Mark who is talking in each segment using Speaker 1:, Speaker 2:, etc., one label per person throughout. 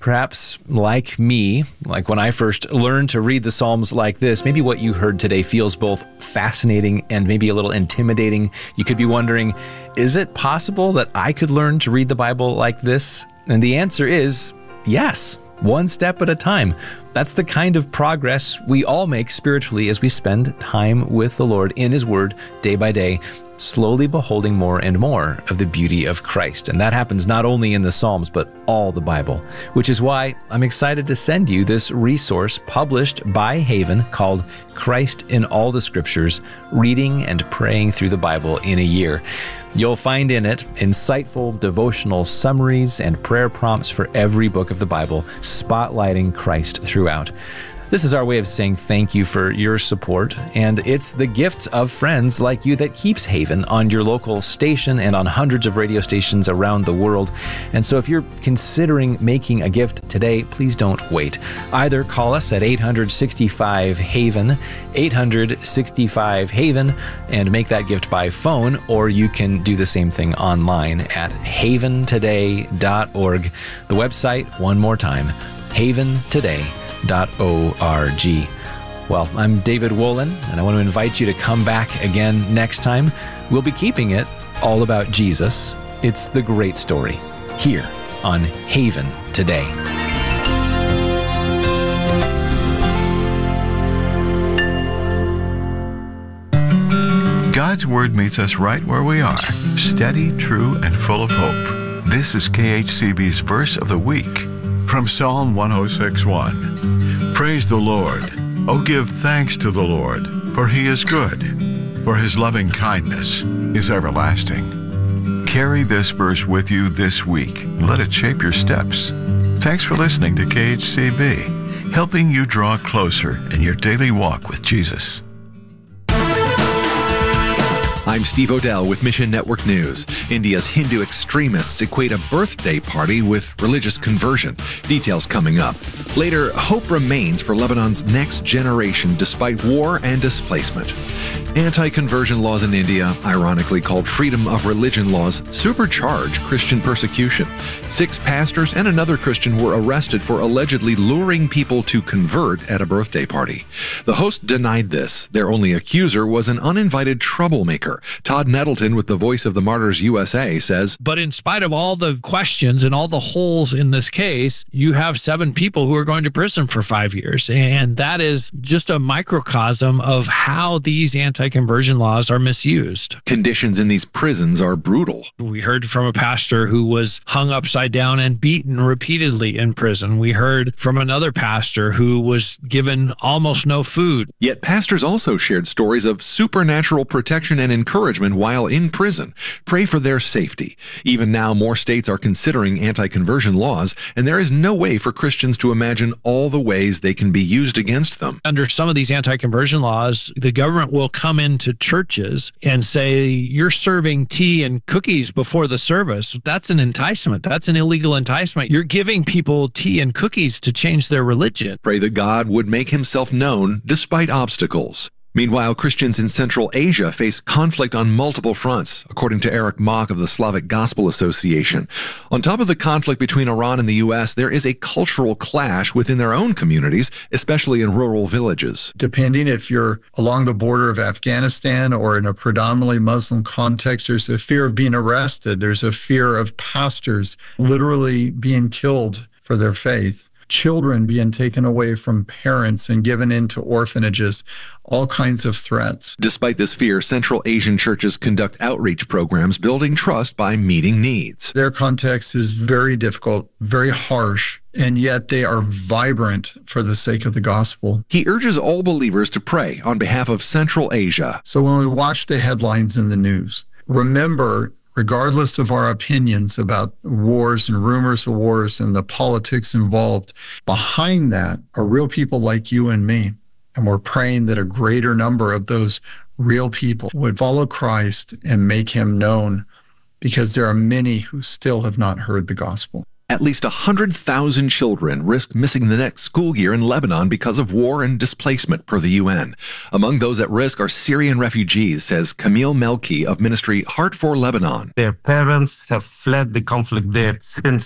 Speaker 1: Perhaps like me, like when I first learned to read the Psalms like this, maybe what you heard today feels both fascinating and maybe a little intimidating. You could be wondering, is it possible that I could learn to read the Bible like this? And the answer is yes, one step at a time. That's the kind of progress we all make spiritually as we spend time with the Lord in His Word day by day, slowly beholding more and more of the beauty of Christ. And that happens not only in the Psalms, but all the Bible, which is why I'm excited to send you this resource published by Haven called Christ in All the Scriptures, Reading and Praying Through the Bible in a Year. You'll find in it insightful devotional summaries and prayer prompts for every book of the Bible, spotlighting Christ throughout. This is our way of saying thank you for your support, and it's the gifts of friends like you that keeps Haven on your local station and on hundreds of radio stations around the world. And so if you're considering making a gift today, please don't wait. Either call us at 865-HAVEN, 865-HAVEN, and make that gift by phone, or you can do the same thing online at haventoday.org. The website, one more time, haventoday.org. Well, I'm David Wolin, and I want to invite you to come back again next time. We'll be keeping it all about Jesus. It's the great story here on Haven Today.
Speaker 2: God's Word meets us right where we are, steady, true, and full of hope. This is KHCB's Verse of the Week from Psalm 106:1. Praise the Lord. Oh, give thanks to the Lord, for He is good, for His loving kindness is everlasting. Carry this verse with you this week. Let it shape your steps. Thanks for listening to KHCB, helping you draw closer in your daily walk with Jesus.
Speaker 3: I'm Steve Odell with Mission Network News. India's Hindu extremists equate a birthday party with religious conversion. Details coming up. Later, hope remains for Lebanon's next generation despite war and displacement. Anti-conversion laws in India, ironically called freedom of religion laws, supercharge Christian persecution. 6 pastors and another Christian were arrested for allegedly luring people to convert at a birthday party. The host denied this. Their only accuser was an uninvited troublemaker. Todd Nettleton with the Voice of the Martyrs USA says,
Speaker 4: but in spite of all the questions and all the holes in this case, you have 7 people who are going to prison for 5 years. And that is just a microcosm of how these anti-conversion laws are misused.
Speaker 3: Conditions in these prisons are brutal.
Speaker 4: We heard from a pastor who was hung upside down and beaten repeatedly in prison. We heard from another pastor who was given almost no food.
Speaker 3: Yet pastors also shared stories of supernatural protection and encouragement while in prison. Pray for their safety. Even now, more states are considering anti-conversion laws, and there is no way for Christians to imagine all the ways they can be used against them.
Speaker 4: Under some of these anti-conversion laws, the government will come into churches and say, you're serving tea and cookies before the service. That's an enticement. That's an illegal enticement. You're giving people tea and cookies to change their religion.
Speaker 3: Pray that God would make Himself known despite obstacles. Meanwhile, Christians in Central Asia face conflict on multiple fronts, according to Eric Mock of the Slavic Gospel Association. On top of the conflict between Iran and the U.S., there is a cultural clash within their own communities, especially in rural villages.
Speaker 5: Depending if you're along the border of Afghanistan or in a predominantly Muslim context, there's a fear of being arrested. There's a fear of pastors literally being killed for their faith. Children being taken away from parents and given into orphanages, all kinds of threats.
Speaker 3: Despite this fear, Central Asian churches conduct outreach programs building trust by meeting needs.
Speaker 5: Their context is very difficult, very harsh, and yet they are vibrant for the sake of the gospel.
Speaker 3: He urges all believers to pray on behalf of Central Asia.
Speaker 5: So when we watch the headlines in the news, remember, regardless of our opinions about wars and rumors of wars and the politics involved, behind that are real people like you and me. And we're praying that a greater number of those real people would follow Christ and make Him known, because there are many who still have not heard the gospel.
Speaker 3: At least 100,000 children risk missing the next school year in Lebanon because of war and displacement, per the UN. Among those at risk are Syrian refugees, says Camille Melki of ministry Heart for Lebanon.
Speaker 6: Their parents have fled the conflict there since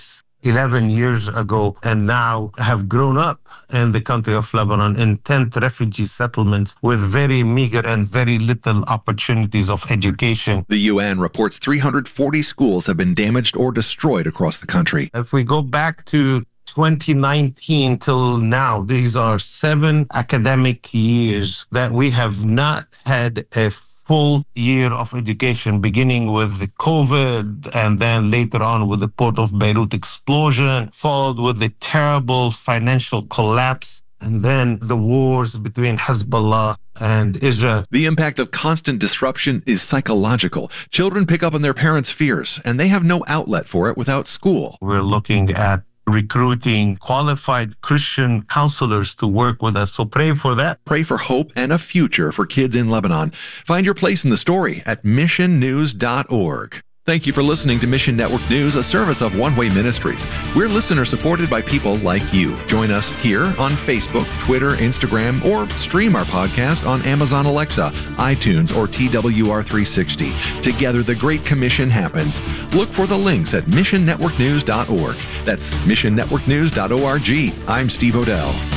Speaker 6: 11 years ago and now have grown up in the country of Lebanon in tent refugee settlements with very meager and very little opportunities of education.
Speaker 3: The UN reports 340 schools have been damaged or destroyed across the country.
Speaker 6: If we go back to 2019 till now, these are 7 academic years that we have not had a full year of education, beginning with the COVID and then later on with the Port of Beirut explosion, followed with the terrible financial collapse, and then the wars between Hezbollah and Israel.
Speaker 3: The impact of constant disruption is psychological. Children pick up on their parents' fears, and they have no outlet for it without school.
Speaker 6: We're looking at recruiting qualified Christian counselors to work with us. So pray for that.
Speaker 3: Pray for hope and a future for kids in Lebanon. Find your place in the story at missionnews.org. Thank you for listening to Mission Network News, a service of One Way Ministries. We're listener supported by people like you. Join us here on Facebook, Twitter, Instagram, or stream our podcast on Amazon Alexa, iTunes, or TWR360. Together, the Great Commission happens. Look for the links at missionnetworknews.org. That's missionnetworknews.org. I'm Steve Odell.